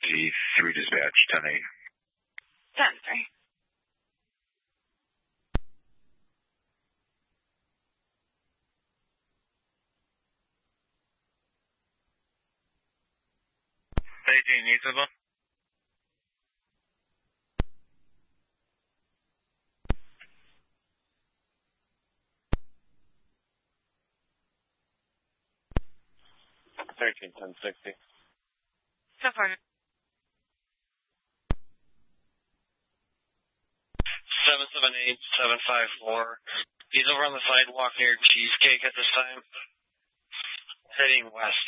emergency 3 dispatch, 10-8. 10-3. Usable. $13, 1060. So far. 778-754. He's over on the sidewalk near Cheesecake at this time. Heading west.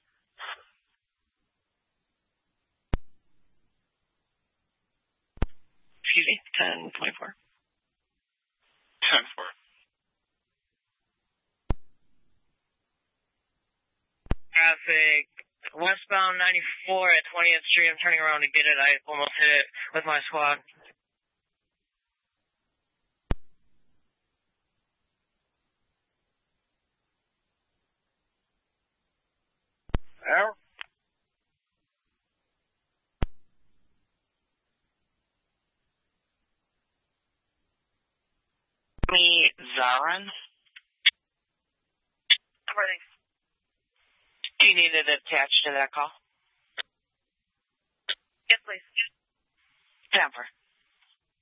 Excuse me, 10-24. 10-4. Traffic westbound 94 at 20th Street. I'm turning around to get it. I almost hit it with my squad. There. Me, Zaran. Ready. Do you need it attached to that call? Yes, please. 10-4.